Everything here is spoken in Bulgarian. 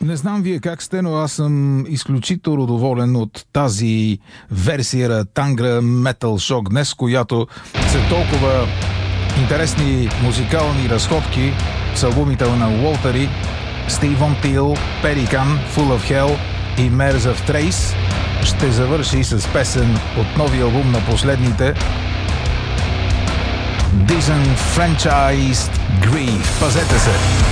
Не знам вие как сте, но аз съм изключително доволен от тази версия Tangra Metal Shock днес, която са толкова интересни музикални разходки с албумите на Уолтери, Стивън Тил, Pelican, Full of Hell и Mares of Trace. Ще завърши с песен от новия албум на последните Disenfranchised Grief. Пазете се!